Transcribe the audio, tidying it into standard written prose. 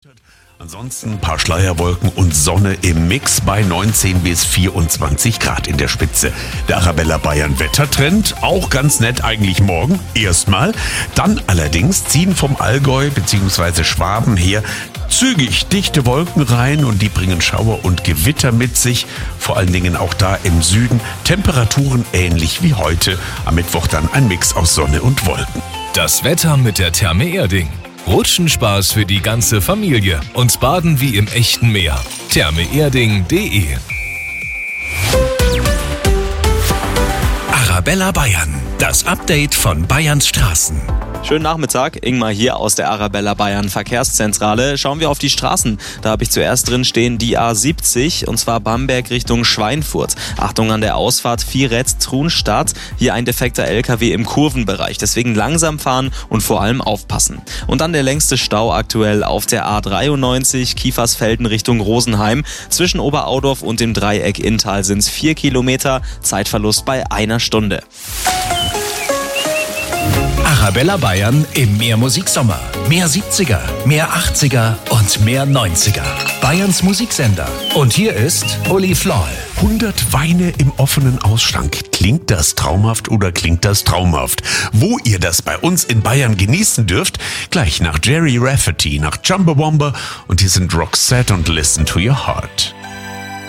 Ansonsten ein paar Schleierwolken und Sonne im Mix bei 19 bis 24 Grad in der Spitze. Der Arabella Bayern Wettertrend, auch ganz nett eigentlich morgen, erstmal. Dann allerdings ziehen vom Allgäu bzw. Schwaben her zügig dichte Wolken rein und die bringen Schauer und Gewitter mit sich. Vor allen Dingen auch da im Süden. Temperaturen ähnlich wie heute. Am Mittwoch dann ein Mix aus Sonne und Wolken. Das Wetter mit der Therme Erding. Rutschenspaß für die ganze Familie und Baden wie im echten Meer. thermeerding.de. Arabella Bayern, das Update von Bayerns Straßen. Schönen Nachmittag, Ingmar hier aus der Arabella Bayern Verkehrszentrale. Schauen wir auf die Straßen. Da habe ich zuerst drin stehen die A70 und zwar Bamberg Richtung Schweinfurt. Achtung an der Ausfahrt Vieretz-Trunstadt. Hier ein defekter LKW im Kurvenbereich. Deswegen langsam fahren und vor allem aufpassen. Und dann der längste Stau aktuell auf der A93 Kiefersfelden Richtung Rosenheim. Zwischen Oberaudorf und dem Dreieck Inntal sind es 4 Kilometer. Zeitverlust bei 1 Stunde. Arabella Bayern im Mehrmusiksommer. Mehr 70er, mehr 80er und mehr 90er. Bayerns Musiksender. Und hier ist Uli Floll. 100 Weine im offenen Ausschank. Klingt das traumhaft oder klingt das traumhaft? Wo ihr das bei uns in Bayern genießen dürft, gleich nach Jerry Rafferty, nach Chumbawamba und hier sind Roxette und Listen to Your Heart.